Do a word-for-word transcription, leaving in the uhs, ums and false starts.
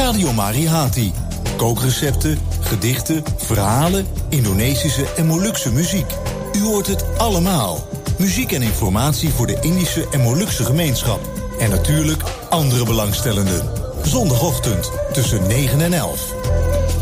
Radio Marihati. Kookrecepten, gedichten, verhalen, Indonesische en Molukse muziek. U hoort het allemaal. Muziek en informatie voor de Indische en Molukse gemeenschap. En natuurlijk andere belangstellenden. Zondagochtend tussen negen en elf.